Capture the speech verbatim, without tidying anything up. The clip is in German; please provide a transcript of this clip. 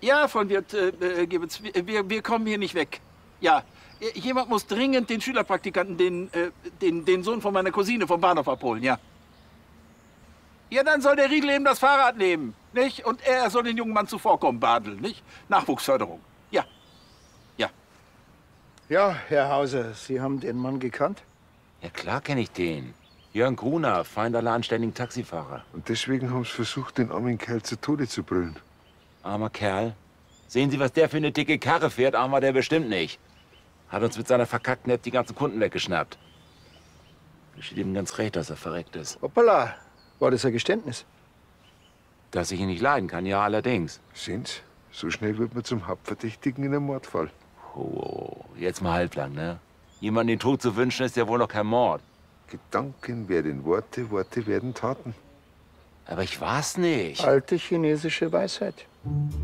Ja, von Wirt äh, Gibbons, wir, wir kommen hier nicht weg. Ja, jemand muss dringend den Schülerpraktikanten, den, äh, den, den Sohn von meiner Cousine vom Bahnhof abholen, ja. Ja, dann soll der Riedel eben das Fahrrad nehmen, nicht? Und er soll den jungen Mann zuvorkommen, Badel, nicht? Nachwuchsförderung, ja. Ja. Ja, Herr Hauser, Sie haben den Mann gekannt? Ja, klar kenne ich den. Jörn Gruner, Feind aller anständigen Taxifahrer. Und deswegen haben sie versucht, den armen Kerl zu Tode zu brüllen. Armer Kerl. Sehen Sie, was der für eine dicke Karre fährt? Armer der bestimmt nicht. Hat uns mit seiner verkackten App die ganzen Kunden weggeschnappt. Geschieht ihm ganz recht, dass er verreckt ist. Hoppala, war das ein Geständnis? Dass ich ihn nicht leiden kann, ja allerdings. Sehen's? So schnell wird man zum Hauptverdächtigen in einem Mordfall. Oh, oh, oh, jetzt mal halblang, ne? Jemanden den Tod zu wünschen, ist ja wohl noch kein Mord. Gedanken werden Worte, Worte werden Taten. Aber ich war's nicht. Alte chinesische Weisheit.